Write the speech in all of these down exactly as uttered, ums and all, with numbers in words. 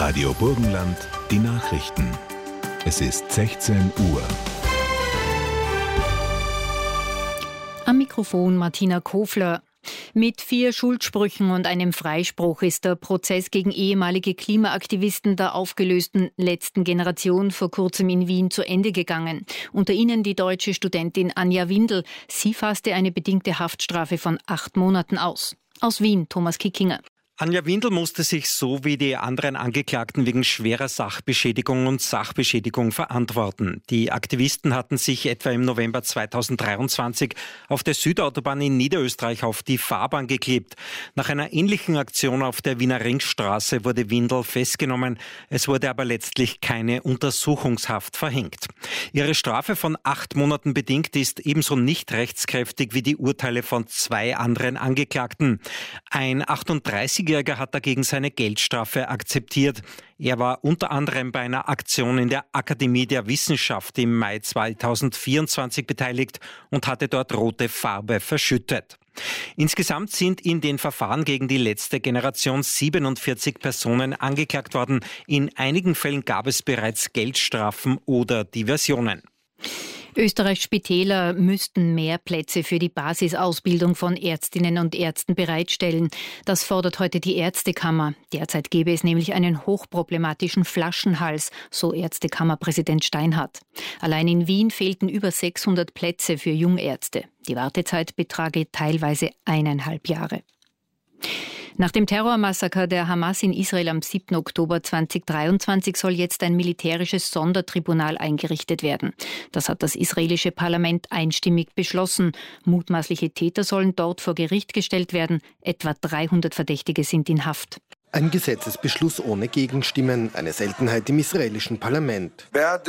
Radio Burgenland, die Nachrichten. Es ist sechzehn Uhr. Am Mikrofon Martina Kofler. Mit vier Schuldsprüchen und einem Freispruch ist der Prozess gegen ehemalige Klimaaktivisten der aufgelösten letzten Generation vor kurzem in Wien zu Ende gegangen. Unter ihnen die deutsche Studentin Anja Windel. Sie fasste eine bedingte Haftstrafe von acht Monaten aus. Aus Wien, Thomas Kickinger. Anja Windel musste sich so wie die anderen Angeklagten wegen schwerer Sachbeschädigung und Sachbeschädigung verantworten. Die Aktivisten hatten sich etwa im November zweitausenddreiundzwanzig auf der Südautobahn in Niederösterreich auf die Fahrbahn geklebt. Nach einer ähnlichen Aktion auf der Wiener Ringstraße wurde Windel festgenommen. Es wurde aber letztlich keine Untersuchungshaft verhängt. Ihre Strafe von acht Monaten bedingt ist ebenso nicht rechtskräftig wie die Urteile von zwei anderen Angeklagten. Ein achtunddreißigjähriger hat dagegen seine Geldstrafe akzeptiert. Er war unter anderem bei einer Aktion in der Akademie der Wissenschaft im Mai zweitausendvierundzwanzig beteiligt und hatte dort rote Farbe verschüttet. Insgesamt sind in den Verfahren gegen die letzte Generation siebenundvierzig Personen angeklagt worden. In einigen Fällen gab es bereits Geldstrafen oder Diversionen. Österreichs Spitäler müssten mehr Plätze für die Basisausbildung von Ärztinnen und Ärzten bereitstellen. Das fordert heute die Ärztekammer. Derzeit gäbe es nämlich einen hochproblematischen Flaschenhals, so Ärztekammerpräsident Steinhardt. Allein in Wien fehlten über sechshundert Plätze für Jungärzte. Die Wartezeit betrage teilweise eineinhalb Jahre. Nach dem Terrormassaker der Hamas in Israel am siebten Oktober zweitausenddreiundzwanzig soll jetzt ein militärisches Sondertribunal eingerichtet werden. Das hat das israelische Parlament einstimmig beschlossen. Mutmaßliche Täter sollen dort vor Gericht gestellt werden. Etwa dreihundert Verdächtige sind in Haft. Ein Gesetzesbeschluss ohne Gegenstimmen, eine Seltenheit im israelischen Parlament.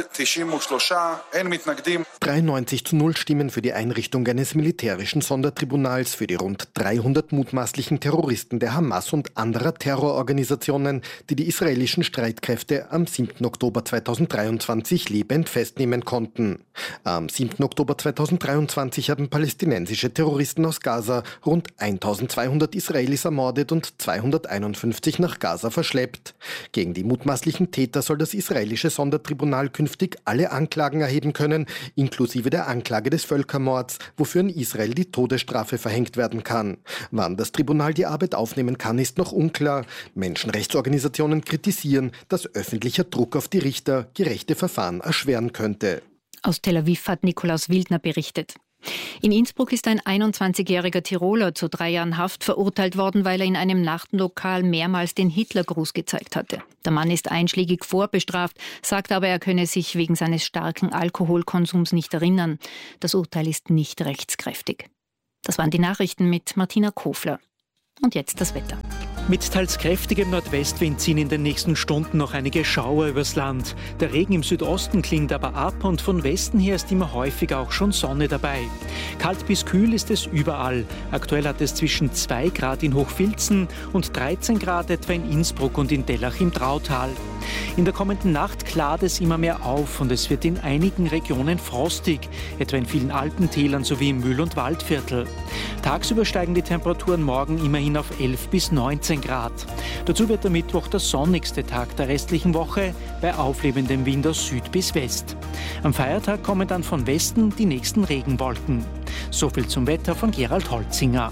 dreiundneunzig zu null Stimmen für die Einrichtung eines militärischen Sondertribunals für die rund dreihundert mutmaßlichen Terroristen der Hamas und anderer Terrororganisationen, die die israelischen Streitkräfte am siebten Oktober zweitausenddreiundzwanzig lebend festnehmen konnten. Am siebten Oktober zweitausenddreiundzwanzig haben palästinensische Terroristen aus Gaza rund eintausendzweihundert Israelis ermordet und zweihunderteinundfünfzig nach Gaza verschleppt. Gegen die mutmaßlichen Täter soll das israelische Sondertribunal künftig alle Anklagen erheben können, inklusive der Anklage des Völkermords, wofür in Israel die Todesstrafe verhängt werden kann. Wann das Tribunal die Arbeit aufnehmen kann, ist noch unklar. Menschenrechtsorganisationen kritisieren, dass öffentlicher Druck auf die Richter gerechte Verfahren erschweren könnte. Aus Tel Aviv hat Nikolaus Wildner berichtet. In Innsbruck ist ein einundzwanzigjähriger Tiroler zu drei Jahren Haft verurteilt worden, weil er in einem Nachtlokal mehrmals den Hitlergruß gezeigt hatte. Der Mann ist einschlägig vorbestraft, sagt aber, er könne sich wegen seines starken Alkoholkonsums nicht erinnern. Das Urteil ist nicht rechtskräftig. Das waren die Nachrichten mit Martina Kofler. Und jetzt das Wetter. Mit teils kräftigem Nordwestwind ziehen in den nächsten Stunden noch einige Schauer übers Land. Der Regen im Südosten klingt aber ab und von Westen her ist immer häufiger auch schon Sonne dabei. Kalt bis kühl ist es überall. Aktuell hat es zwischen zwei Grad in Hochfilzen und dreizehn Grad etwa in Innsbruck und in Dellach im Trautal. In der kommenden Nacht klart es immer mehr auf und es wird in einigen Regionen frostig, etwa in vielen Alpentälern sowie im Mühl- und Waldviertel. Tagsüber steigen die Temperaturen morgen immerhin auf elf bis neunzehn Grad. Dazu wird der Mittwoch der sonnigste Tag der restlichen Woche bei auflebendem Wind aus Süd bis West. Am Feiertag kommen dann von Westen die nächsten Regenwolken. So viel zum Wetter von Gerald Holzinger.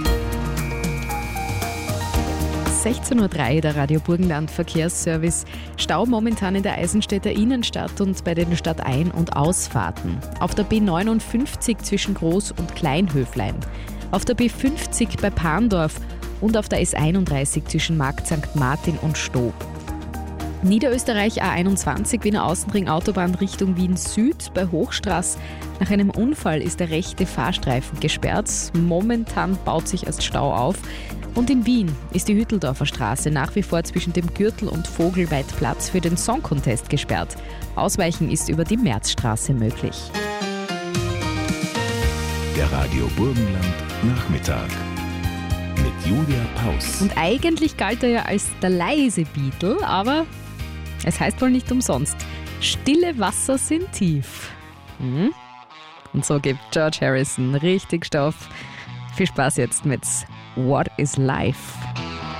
sechzehn Uhr drei, der Radio Burgenland Verkehrsservice. Stau momentan in der Eisenstädter Innenstadt und bei den Stadtein- und Ausfahrten. Auf der B neunundfünfzig zwischen Groß- und Kleinhöflein. Auf der B fünfzig bei Pandorf und auf der S einunddreißig zwischen Markt Sankt Martin und Stob. Niederösterreich A einundzwanzig, Wiener Außenring Autobahn Richtung Wien Süd bei Hochstraß. Nach einem Unfall ist der rechte Fahrstreifen gesperrt. Momentan baut sich erst Stau auf. Und in Wien ist die Hütteldorfer Straße nach wie vor zwischen dem Gürtel und Vogelweidplatz für den Song Contest gesperrt. Ausweichen ist über die Märzstraße möglich. Der Radio Burgenland Nachmittag mit Julia Paus. Und eigentlich galt er ja als der leise Beatle, aber es heißt wohl nicht umsonst. Stille Wasser sind tief. Hm? Und so gibt George Harrison richtig Stoff. Viel Spaß jetzt mit What is Life?